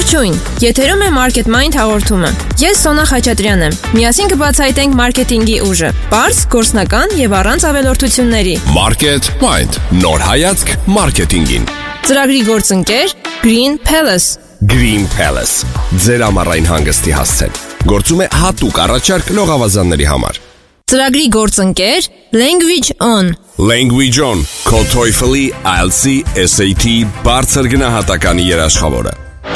Ողջույն, եթերում է Market Mind հաղորդումը։ Ես Սոնա Խաչատրյանն եմ։ Միասին կբացահայտենք մարքեթինգի ուժը, պարզ, գործնական եւ առանց ավելորդությունների։ Market Mind, նոր հայացք մարքեթինգին։ Ծրագրի գործընկեր Green Palace։ Green Palace, ձեր ամառային հանգստի հասցեն։ Գործում է հատուկ առաջարկ լողավազանների համար։ Ծրագրի գործընկեր Language On։ Language On, քո TOEFL-ի, IELTS-ի, SAT բարձր գնահատականի երաշխավորը։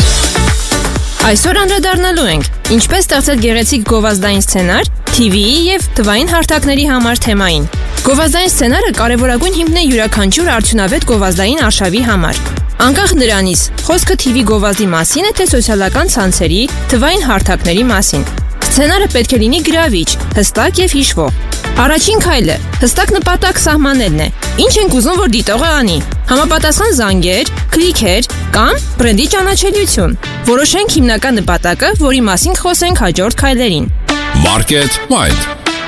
Այսօր անդրադառնալու ենք ինչպես ստեղծել գեղեցիկ գովազդային սցենար TV-ի եւ թվային հարթակների համար թեմային։ Գովազդային սցենարը կարևորագույն հիմքն է յուրաքանչյուր արդյունավետ գովազդային արշավի համար։ Անկախ նրանից, խոսքը TV գովազդի մասին է թե սոցիալական ցանցերի, թվային հարթակների մասին։ Սցենարը պետք է լինի գրավիչ, հստակ եւ հիշվող։ Առաջին քայլը հստակ նպատակ սահմանելն է։ Ինչ ենք ուզում, որ դիտողը անի։ Համապատասխան զանգեր, քլիքեր կամ բրենդի ճանաչելիություն։ Որոշենք հիմնական նպատակը, որի մասին խոսենք հաջորդ քայլերին։ Market Mind։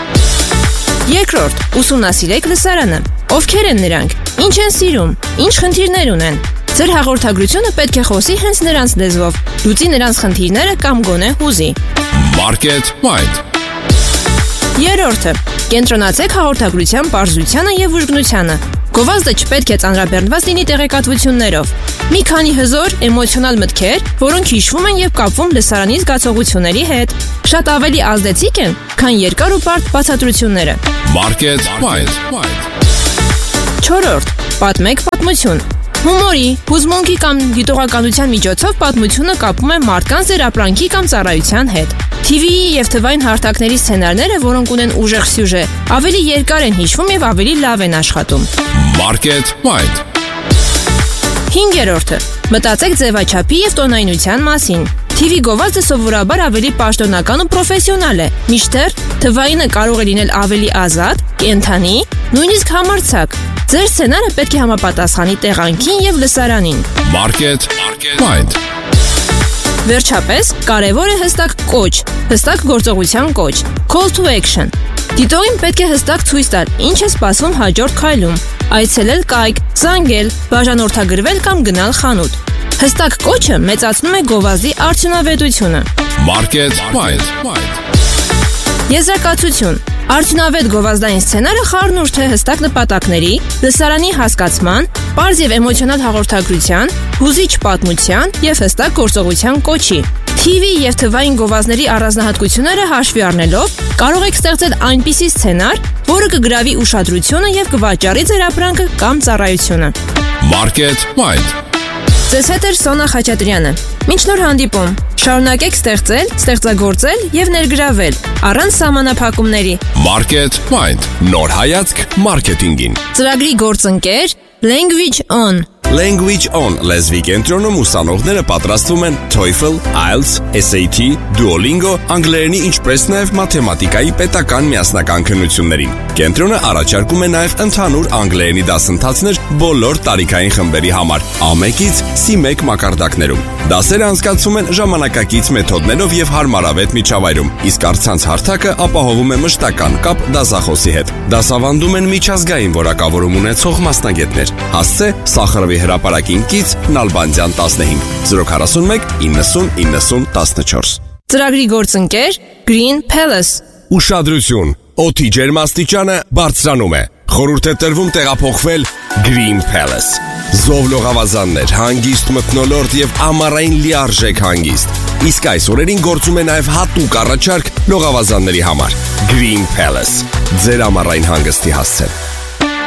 Երկրորդ, ուսումնասիրեք լսարանը։ Ովքեր են նրանք, ինչ են սիրում, ինչ խնդիրներ ունեն։ Ձեր հաղորդագրությունը պետք է խոսի հենց նրանց լեզվով, լուծի նրանց խնդիրները կամ գոնե հուզի։ Market Mind։ Երրորդը, կենտրոնացեք հաղորդագրության պարզությանը եւ ուժգնությանը։ Գովազդը չպետք է ծանրաբեռնված լինի տեղեկատվություններով։ Մի քանի հզոր, էմոցիոնալ մտքեր, որոնք հիշվում են եւ կապվում լսարանի զգացողությունների հետ, շատ ավելի ազդեցիկ են, քան երկար ու բարդ բացատրությունները։ Market Mind։ Չորրորդ, պատմեք պատմություն։ Հումորի, հուզմունքի կամ դիտողականության միջոցով պատմությունը կապում է մարդկանց ձեր ապրանքի կամ ծառայության հետ։ TV-ի եւ թվային հարթակների սցենարները, որոնք ունեն ուժեղ սյուժե, ավելի երկար են հիշվում եւ ավելի լավ են աշխատում։ Market Mind։ Հինգերորդը, մտածեք ձևաչափի եւ տոնայնության մասին։ TV գովազդը սովորաբար ավելի պաշտոնական ու պրոֆեսիոնալ է, մինչդեռ թվայինը կարող է լինել ավելի ազատ, կենդանի, նույնիսկ համարձակ։ Ձեր սցենարը պետք է համապատասխանի տեղանքին եւ լսարանին։ Market Mind։ Վերջապես, կարևոր է հստակ կոչ, հստակ գործողության կոչ, call to action։ Դիտողին պետք է հստակ ցույց տալ, ինչ է սպասվում հաջորդ քայլում, այցելել կայք, զանգել, բաժանորդագրվել կամ գնալ խանութ։ Հստակ կոչը մեծացնում է գովազդի արդյունավետությունը։ Market Mind։ Եզրակացություն։ Արդյունավետ գովազդային սցենարը խառնուրդ է հստակ նպատակների, լսարանի հասկացման, պարզ եւ էմոցիոնալ հաղորդագրության, հուզիչ պատմության եւ հստակ գործողության կոչի։ TV եւ թվային գովազդների առանձնահատկությունները հաշվի առնելով կարող եք ստեղծել այնպիսի սցենար, որը կգրավի ուշադրությունը եւ կվաճառի ձեր ապրանքը կամ ծառայությունը։ Market Mind։ Ձեզ հետ է Սոնա Խաչատրյանը։ Մինչ նոր հանդիպում, շարունակեք ստեղծել, ստեղծագործել եւ ներգրավել առանց սահմանափակումների։ Market Mind, նոր հայացք մարքեթինգին։ Ծրագրի գործընկեր Language On։ Language On լեզվի կենտրոնում ուսանողները պատրաստվում են TOEFL, IELTS, SAT, Duolingo, անգլերենի ինչպես նաև մաթեմատիկայի պետական միասնական քննություններին։ Կենտրոնը առաջարկում է նաև ընդհանուր անգլերենի դասընթացներ բոլոր տարիքային խմբերի համար, A1-ից C1 մակարդակներում։ Դասերը անցկացվում են ժամանակակից մեթոդներով եւ հարմարավետ միջավայրում, իսկ առցանց հարթակը ապահովում է մշտական կապ դասախոսի հետ։ Դասավանդում են միջազգային որակավորում ունեցող մասնագետներ։ Հասցե Սախարովի հրապարակին կից Նալբանդյան 15 041 90 90 14։ Ծրագրի գործընկեր Green Palace։ Ուշադրություն, օդի ջերմաստիճանը բարձրանում է։ Խորհուրդ է տրվում տեղափոխվել Green Palace։ Զով լողավազաններ, հանգիստ մթնոլորտ եւ ամառային լիարժեք հանգիստ։ Իսկ այս օրերին գործում է նաեւ հատուկ առաջարկ լողավազանների համար։ Green Palace, ձեր ամառային հանգստի հասցեն։